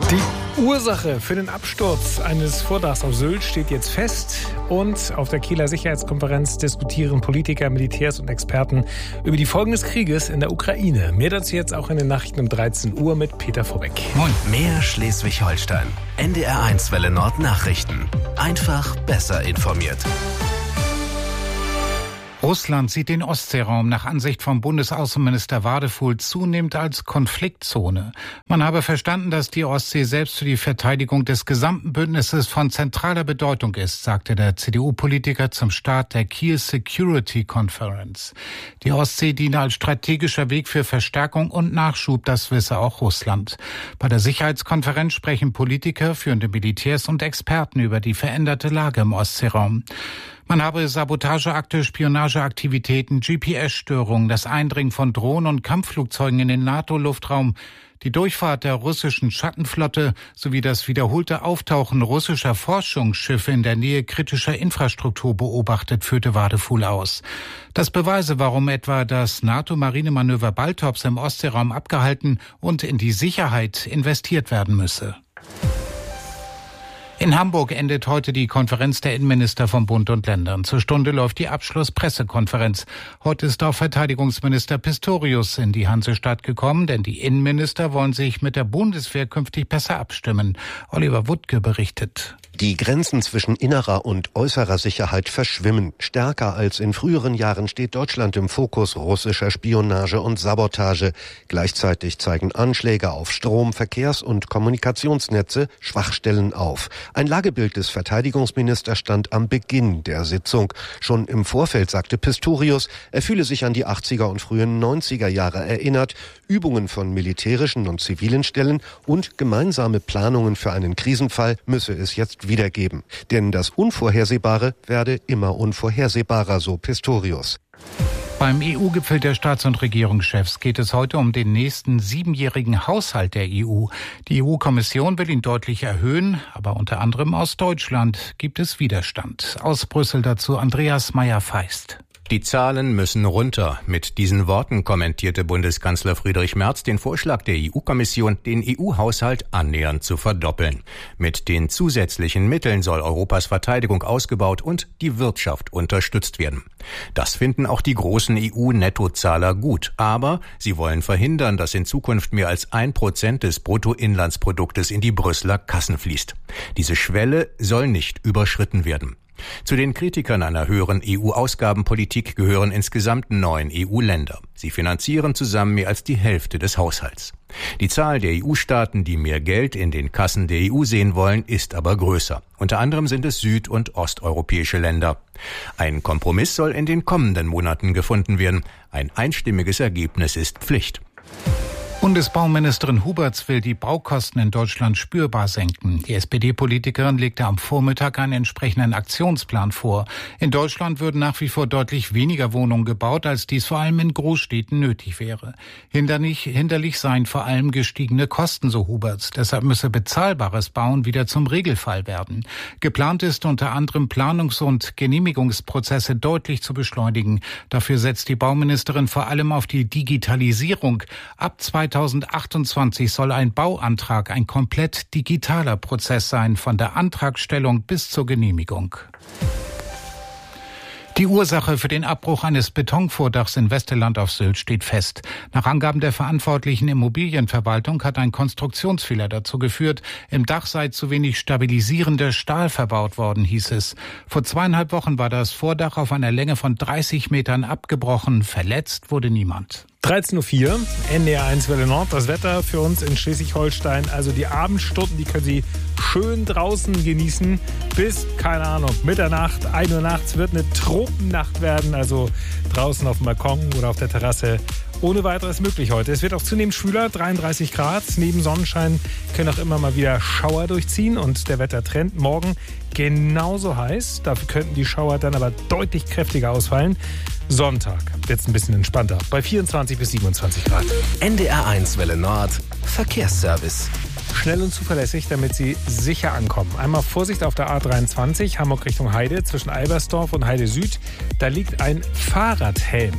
Die Ursache für den Absturz eines Vordachs auf Sylt steht jetzt fest. Und auf der Kieler Sicherheitskonferenz diskutieren Politiker, Militärs und Experten über die Folgen des Krieges in der Ukraine. Mehr dazu jetzt auch in den Nachrichten um 13 Uhr mit Peter Vorbeck. Moin. Mehr Schleswig-Holstein. NDR1 Welle Nord Nachrichten. Einfach besser informiert. Russland sieht den Ostseeraum nach Ansicht von Bundesaußenminister Wadefuhl zunehmend als Konfliktzone. Man habe verstanden, dass die Ostsee selbst für die Verteidigung des gesamten Bündnisses von zentraler Bedeutung ist, sagte der CDU-Politiker zum Start der Kiel Security Conference. Die Ostsee diene als strategischer Weg für Verstärkung und Nachschub, das wisse auch Russland. Bei der Sicherheitskonferenz sprechen Politiker, führende Militärs und Experten über die veränderte Lage im Ostseeraum. Man habe Sabotageakte, Spionageaktivitäten, GPS-Störungen, das Eindringen von Drohnen und Kampfflugzeugen in den NATO-Luftraum, die Durchfahrt der russischen Schattenflotte sowie das wiederholte Auftauchen russischer Forschungsschiffe in der Nähe kritischer Infrastruktur beobachtet, führte Wadefuhl aus. Das beweise, warum etwa das NATO-Marinemanöver Baltops im Ostseeraum abgehalten und in die Sicherheit investiert werden müsse. In Hamburg endet heute die Konferenz der Innenminister von Bund und Ländern. Zur Stunde läuft die Abschlusspressekonferenz. Heute ist auch Verteidigungsminister Pistorius in die Hansestadt gekommen, denn die Innenminister wollen sich mit der Bundeswehr künftig besser abstimmen. Oliver Wuttke berichtet. Die Grenzen zwischen innerer und äußerer Sicherheit verschwimmen. Stärker als in früheren Jahren steht Deutschland im Fokus russischer Spionage und Sabotage. Gleichzeitig zeigen Anschläge auf Strom-, Verkehrs- und Kommunikationsnetze Schwachstellen auf. Ein Lagebild des Verteidigungsministers stand am Beginn der Sitzung. Schon im Vorfeld sagte Pistorius, er fühle sich an die 80er und frühen 90er Jahre erinnert. Übungen von militärischen und zivilen Stellen und gemeinsame Planungen für einen Krisenfall müsse es jetzt wiedergeben. Denn das Unvorhersehbare werde immer unvorhersehbarer, so Pistorius. Beim EU-Gipfel der Staats- und Regierungschefs geht es heute um den nächsten 7-jährigen Haushalt der EU. Die EU-Kommission will ihn deutlich erhöhen, aber unter anderem aus Deutschland gibt es Widerstand. Aus Brüssel dazu Andreas Meyer-Feist. Die Zahlen müssen runter. Mit diesen Worten kommentierte Bundeskanzler Friedrich Merz den Vorschlag der EU-Kommission, den EU-Haushalt annähernd zu verdoppeln. Mit den zusätzlichen Mitteln soll Europas Verteidigung ausgebaut und die Wirtschaft unterstützt werden. Das finden auch die großen EU-Nettozahler gut. Aber sie wollen verhindern, dass in Zukunft mehr als 1% des Bruttoinlandsproduktes in die Brüsseler Kassen fließt. Diese Schwelle soll nicht überschritten werden. Zu den Kritikern einer höheren EU-Ausgabenpolitik gehören insgesamt 9 EU-Länder. Sie finanzieren zusammen mehr als die Hälfte des Haushalts. Die Zahl der EU-Staaten, die mehr Geld in den Kassen der EU sehen wollen, ist aber größer. Unter anderem sind es süd- und osteuropäische Länder. Ein Kompromiss soll in den kommenden Monaten gefunden werden. Ein einstimmiges Ergebnis ist Pflicht. Bundesbauministerin Huberts will die Baukosten in Deutschland spürbar senken. Die SPD-Politikerin legte am Vormittag einen entsprechenden Aktionsplan vor. In Deutschland würden nach wie vor deutlich weniger Wohnungen gebaut, als dies vor allem in Großstädten nötig wäre. Hinderlich seien vor allem gestiegene Kosten, so Huberts. Deshalb müsse bezahlbares Bauen wieder zum Regelfall werden. Geplant ist unter anderem Planungs- und Genehmigungsprozesse deutlich zu beschleunigen. Dafür setzt die Bauministerin vor allem auf die Digitalisierung. Ab 2028 soll ein Bauantrag ein komplett digitaler Prozess sein, von der Antragstellung bis zur Genehmigung. Die Ursache für den Abbruch eines Betonvordachs in Westerland auf Sylt steht fest. Nach Angaben der verantwortlichen Immobilienverwaltung hat ein Konstruktionsfehler dazu geführt, im Dach sei zu wenig stabilisierender Stahl verbaut worden, hieß es. Vor 2,5 Wochen war das Vordach auf einer Länge von 30 Metern abgebrochen. Verletzt wurde niemand. 13.04 Uhr, NDR1 Welle Nord, das Wetter für uns in Schleswig-Holstein. Also die Abendstunden, die können Sie schön draußen genießen bis, keine Ahnung, Mitternacht, 1 Uhr nachts wird eine Tropennacht werden. Also draußen auf dem Balkon oder auf der Terrasse ohne weiteres möglich heute. Es wird auch zunehmend schwüler, 33 Grad. Neben Sonnenschein können auch immer mal wieder Schauer durchziehen und der Wettertrend morgen genauso heiß. Dafür könnten die Schauer dann aber deutlich kräftiger ausfallen. Sonntag wird es ein bisschen entspannter, bei 24 bis 27 Grad. NDR1 Welle Nord, Verkehrsservice. Schnell und zuverlässig, damit Sie sicher ankommen. Einmal Vorsicht auf der A23, Hamburg Richtung Heide, zwischen Albersdorf und Heide Süd. Da liegt ein Fahrradhelm.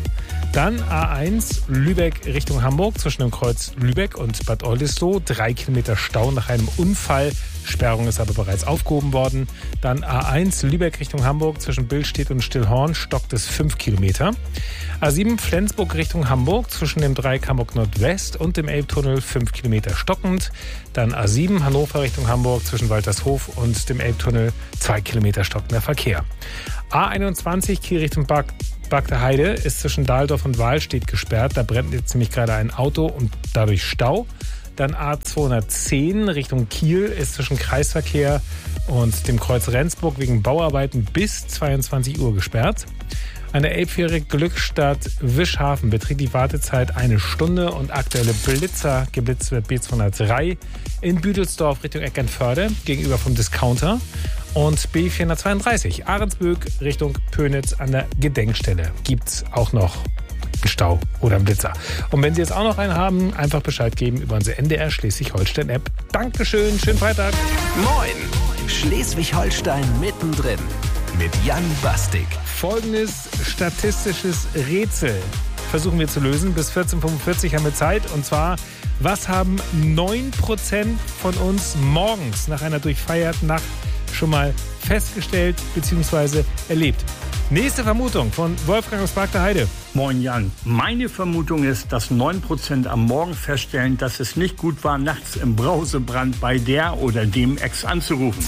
Dann A1 Lübeck Richtung Hamburg zwischen dem Kreuz Lübeck und Bad Oldesloe. 3 Kilometer Stau nach einem Unfall. Sperrung ist aber bereits aufgehoben worden. Dann A1 Lübeck Richtung Hamburg zwischen Billstedt und Stillhorn stockt es 5 Kilometer. A7 Flensburg Richtung Hamburg zwischen dem Dreieck Hamburg Nordwest und dem Elbtunnel 5 Kilometer stockend. Dann A7 Hannover Richtung Hamburg zwischen Waltershof und dem Elbtunnel 2 Kilometer stockender Verkehr. A21 Kiel Richtung Bagde Heide ist zwischen Dahldorf und Wahlstedt gesperrt. Da brennt jetzt nämlich gerade ein Auto und dadurch Stau. Dann A210 Richtung Kiel ist zwischen Kreisverkehr und dem Kreuz Rendsburg wegen Bauarbeiten bis 22 Uhr gesperrt. An der Elbfähre Glückstadt Wischhafen beträgt die Wartezeit 1 Stunde und aktuelle Blitzer geblitzt wird B203 in Büdelsdorf Richtung Eckernförde gegenüber vom Discounter und B432 Ahrensböck Richtung Pönitz an der Gedenkstelle. Gibt's auch noch einen Stau oder einen Blitzer. Und wenn Sie jetzt auch noch einen haben, einfach Bescheid geben über unsere NDR Schleswig-Holstein-App. Dankeschön, schönen Freitag. Moin, Schleswig-Holstein mittendrin mit Jan Bastik. Folgendes statistisches Rätsel versuchen wir zu lösen. Bis 14:45 haben wir Zeit. Und zwar, was haben 9% von uns morgens nach einer durchfeierten Nacht schon mal festgestellt bzw. erlebt? Nächste Vermutung von Wolfgang aus Bagde Heide. Moin Jan. Meine Vermutung ist, dass 9% am Morgen feststellen, dass es nicht gut war, nachts im Brausebrand bei der oder dem Ex anzurufen.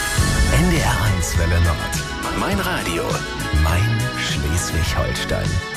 NDR 1 Welle Nord. Mein Radio. Mein Schleswig-Holstein.